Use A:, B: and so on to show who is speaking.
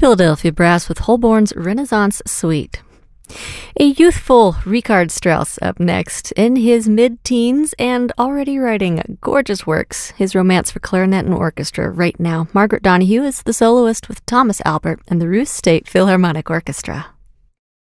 A: Philadelphia Brass with Holborn's Renaissance Suite. A youthful Richard Strauss up next. In his mid-teens and already writing gorgeous works, his Romance for Clarinet and Orchestra right now. Margaret Donohue is the soloist with Thomas Albert and the Ruth State Philharmonic Orchestra.